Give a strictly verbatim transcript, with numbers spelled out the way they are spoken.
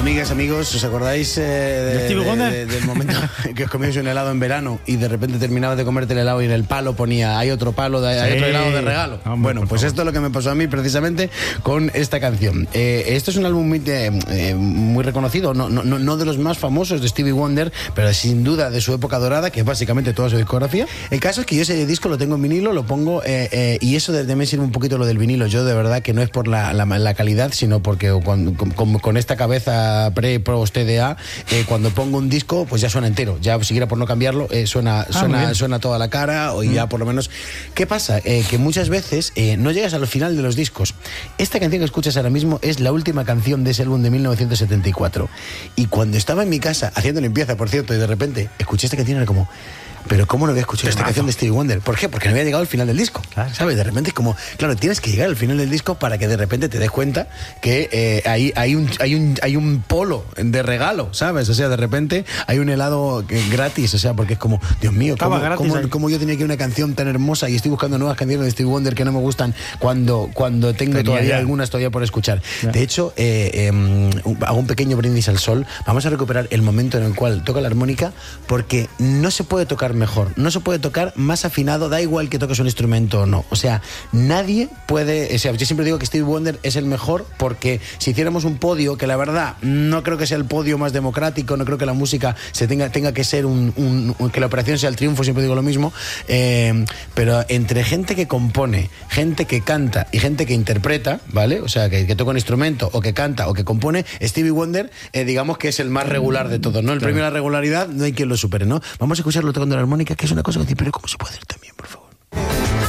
Amigas, amigos, ¿os acordáis eh, de, ¿De de, de, del momento que os comíais un helado en verano y de repente terminabas de comerte el helado y en el palo ponía hay otro palo, de, hay sí. otro helado de regalo? Hombre, bueno, pues favor. esto es lo que me pasó a mí precisamente con esta canción. Eh, esto es un álbum muy, eh, muy reconocido, no, no, no de los más famosos de Stevie Wonder, pero sin duda de su época dorada, que es básicamente toda su discografía. El caso es que yo ese disco lo tengo en vinilo, lo pongo eh, eh, y eso de, de me sirve un poquito lo del vinilo. Yo de verdad que no es por la, la, la calidad, sino porque con, con, con esta cabeza pre, pro, T D A, eh, cuando pongo un disco, pues ya suena entero. Ya siquiera por no cambiarlo, eh, suena, ah, suena, suena toda la cara, o ya mm. por lo menos. ¿Qué pasa? Eh, que muchas veces eh, no llegas al final de los discos. Esta canción que escuchas ahora mismo es la última canción de ese álbum de mil novecientos setenta y cuatro. Y cuando estaba en mi casa, haciendo limpieza, por cierto, y de repente escuché esta canción, era como... Pero ¿cómo no había escuchado esta canción de Stevie Wonder? ¿Por qué? Porque no había llegado al final del disco, claro. ¿Sabes? De repente es como... Claro, tienes que llegar al final del disco para que de repente te des cuenta que eh, hay, hay, un, hay, un, hay un polo de regalo, ¿sabes? O sea, de repente hay un helado gratis, o sea, porque es como... Dios mío, ¿cómo, cómo, cómo yo tenía que una canción tan hermosa y estoy buscando nuevas canciones de Stevie Wonder que no me gustan cuando, cuando tengo Tenía todavía ya. algunas todavía por escuchar? Ya. De hecho, eh, eh, hago un pequeño brindis al sol. Vamos a recuperar el momento en el cual toca la armónica, porque no se puede tocar mejor, no se puede tocar más afinado, da igual que toques un instrumento o no. O sea, nadie puede... O sea, yo siempre digo que Stevie Wonder es el mejor, porque si hiciéramos un podio, que la verdad no creo que sea el podio más democrático, no creo que la música se tenga, tenga que ser un, un, un... que la operación sea el triunfo, siempre digo lo mismo, eh, pero entre gente que compone, gente que canta y gente que interpreta, ¿vale? O sea, que, que toca un instrumento, o que canta, o que compone, Stevie Wonder, eh, digamos que es el más regular de todos, ¿no? El claro. premio a la regularidad no hay quien lo supere, ¿no? Vamos a escucharlo tocando la armónica, que es una cosa que dice, pero ¿cómo se puede hacer también, por favor?